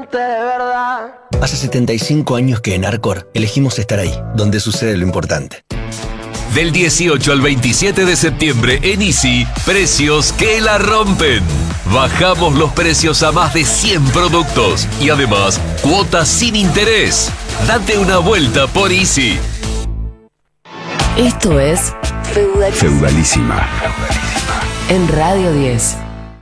amante de verdad. Hace 75 años que en Arcor elegimos estar ahí, donde sucede lo importante. Del 18 al 27 de septiembre en Easy, precios que la rompen. Bajamos los precios a más de 100 productos y además cuotas sin interés. Date una vuelta por Easy. Esto es Feudalísima. En Radio 10.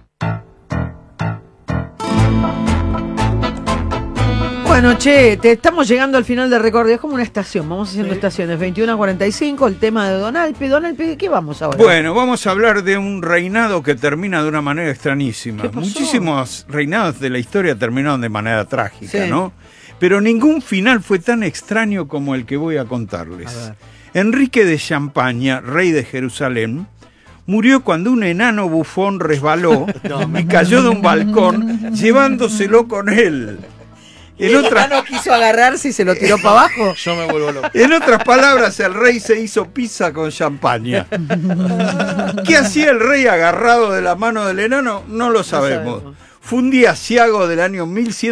Bueno, che, estamos llegando al final del recorrido. Es como una estación, vamos haciendo estaciones. 21:45, el tema de Don Alpi. Don Alpi, ¿qué vamos ahora? Bueno, vamos a hablar de un reinado que termina de una manera extrañísima. Muchísimos reinados de la historia terminaron de manera trágica, ¿no? Pero ningún final fue tan extraño como el que voy a contarles. Enrique de Champaña, rey de Jerusalén, murió cuando un enano bufón resbaló y cayó de un balcón, llevándoselo con él. ¿El enano quiso agarrarse y se lo tiró para abajo? Yo me vuelvo loco. En otras palabras, el rey se hizo pizza con champaña. ¿Qué hacía el rey agarrado de la mano del enano? No lo sabemos. Fue un día ciago del año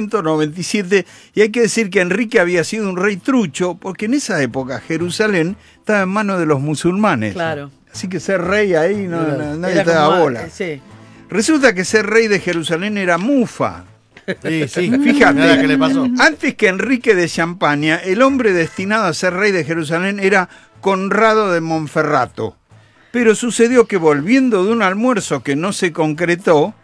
1197 y hay que decir que Enrique había sido un rey trucho porque en esa época Jerusalén estaba en manos de los musulmanes. Claro. Así que ser rey ahí nadie te daba bola. Resulta que ser rey de Jerusalén era mufa. Sí. Fíjate, ¿Qué le pasó? Antes que Enrique de Champaña, el hombre destinado a ser rey de Jerusalén era Conrado de Monferrato. Pero sucedió que volviendo de un almuerzo que no se concretó,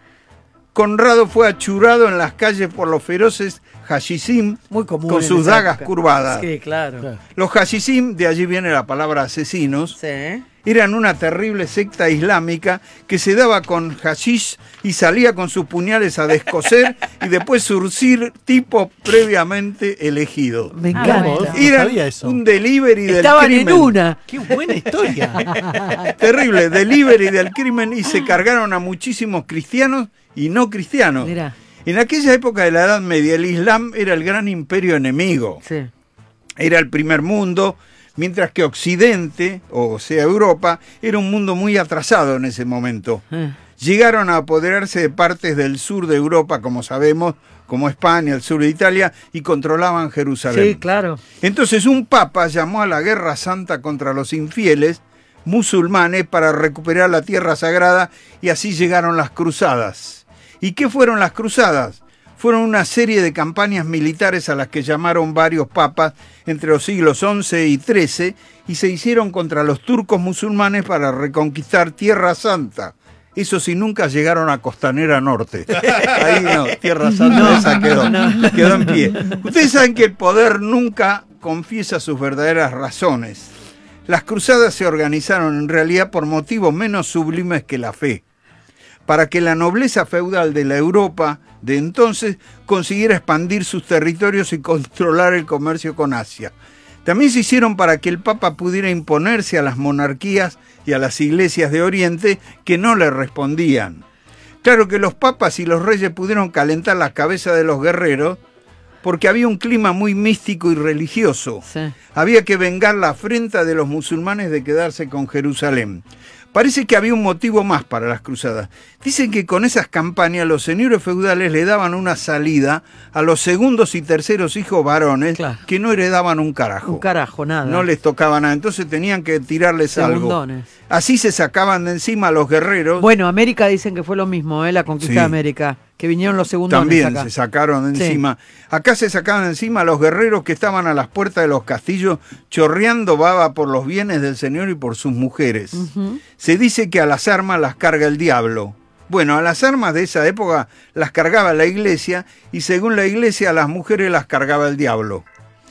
Conrado fue achurado en las calles por los feroces hashishim con sus dagas curvadas. Sí, claro. Los hashishim, de allí viene la palabra asesinos, eran una terrible secta islámica que se daba con hashish y salía con sus puñales a descoser y después surcir tipo previamente elegido. Me encanta. Era un delivery del Estaban crimen. En una. ¡Qué buena historia! Terrible, delivery del crimen y se cargaron a muchísimos cristianos y no cristianos. Mirá. En aquella época de la Edad Media, el Islam era el gran imperio enemigo. Sí. Era el primer mundo, mientras que Occidente, o sea Europa, era un mundo muy atrasado en ese momento. Llegaron a apoderarse de partes del sur de Europa, como sabemos, como España, el sur de Italia, y controlaban Jerusalén. Sí, claro. Entonces un papa llamó a la guerra santa contra los infieles musulmanes para recuperar la tierra sagrada y así llegaron las cruzadas. ¿Y qué fueron las cruzadas? Fueron una serie de campañas militares a las que llamaron varios papas entre los siglos XI y XIII y se hicieron contra los turcos musulmanes para reconquistar Tierra Santa. Eso sí, nunca llegaron a Costanera Norte. Ahí no, Tierra Santa esa quedó en pie. Ustedes saben que el poder nunca confiesa sus verdaderas razones. Las cruzadas se organizaron en realidad por motivos menos sublimes que la fe, para que la nobleza feudal de la Europa de entonces consiguiera expandir sus territorios y controlar el comercio con Asia. También se hicieron para que el Papa pudiera imponerse a las monarquías y a las iglesias de Oriente que no le respondían. Claro que los papas y los reyes pudieron calentar la cabeza de los guerreros porque había un clima muy místico y religioso. Sí. Había que vengar la afrenta de los musulmanes de quedarse con Jerusalén. Parece que había un motivo más para las cruzadas. Dicen que con esas campañas los señores feudales le daban una salida a los segundos y terceros hijos varones que no heredaban un carajo. Un carajo, nada. No les tocaba nada, entonces tenían que tirarles Segundones. algo. Así se sacaban de encima a los guerreros. Bueno, América dicen que fue lo mismo, la conquista de América. Que vinieron los segundones También acá. se sacaron de encima. Acá se sacaban de encima a los guerreros que estaban a las puertas de los castillos chorreando baba por los bienes del señor y por sus mujeres. Se dice que a las armas las carga el diablo. Bueno, a las armas de esa época las cargaba la iglesia y según la iglesia a las mujeres las cargaba el diablo.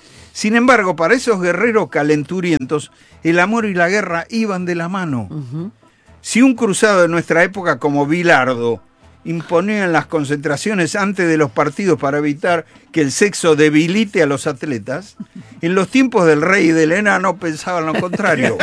Sin embargo, para esos guerreros calenturientos, el amor y la guerra iban de la mano. Si un cruzado de nuestra época como Bilardo imponían las concentraciones antes de los partidos para evitar que el sexo debilite a los atletas, en los tiempos del rey y del enano pensaban lo contrario.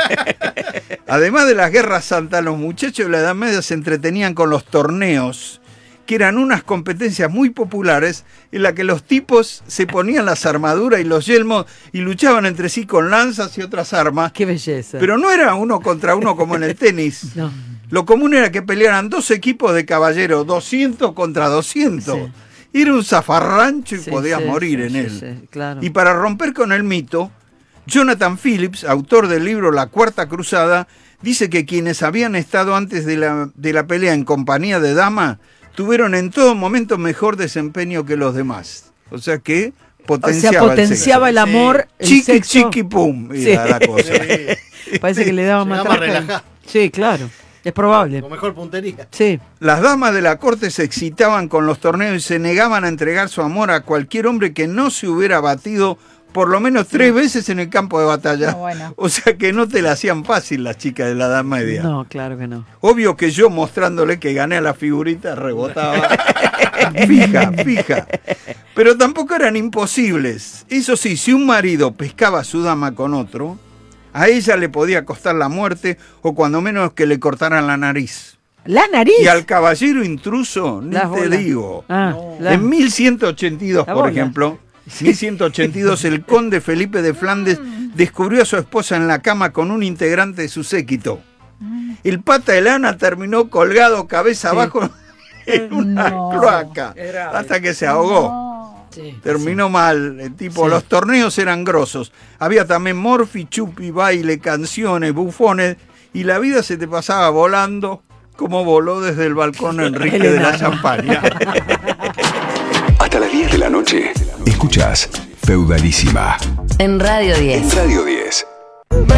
Además de las guerras santas, los muchachos de la Edad Media se entretenían con los torneos, que eran unas competencias muy populares en las que los tipos se ponían las armaduras y los yelmos y luchaban entre sí con lanzas y otras armas. ¡Qué belleza! Pero no era uno contra uno como en el tenis. No. Lo común era que pelearan dos equipos de caballeros, 200 contra 200. Sí. Era un zafarrancho y Sí, podías sí, morir sí, en sí, él. sí, claro. Y para romper con el mito, Jonathan Phillips, autor del libro La Cuarta Cruzada, dice que quienes habían estado antes de la pelea en compañía de dama tuvieron en todo momento mejor desempeño que los demás. O sea que potenciaba el sexo. amor, el Chiqui, sexo. chiqui, pum, era la cosa. Parece que le daba más Llegaba traje. relajado. Sí, claro. Es probable. Con mejor puntería. Sí. Las damas de la corte se excitaban con los torneos y se negaban a entregar su amor a cualquier hombre que no se hubiera batido por lo menos 3 veces en el campo de batalla. No, bueno. O sea que no te la hacían fácil las chicas de la Edad Media. No, claro que no. Obvio que yo mostrándole que gané a la figurita rebotaba. Fija. Pero tampoco eran imposibles. Eso sí, si un marido pescaba a su dama con otro, a ella le podía costar la muerte o cuando menos que le cortaran la nariz. La nariz. Y al caballero intruso, ni Las te bolas. digo. Ah, En 1182, La por bola. ejemplo, 1182, el conde Felipe de Flandes descubrió a su esposa en la cama con un integrante de su séquito. El pata de lana terminó colgado cabeza Sí. abajo en una No. cloaca hasta que se ahogó. No. Sí. Terminó mal, el tipo, Sí. los torneos eran grosos. Había también morfi, chupi, baile, canciones, bufones, y la vida se te pasaba volando como voló desde el balcón Enrique de la Champaña. Hasta las 10 de la noche. Escuchás Feudalísima. En Radio 10. En Radio 10.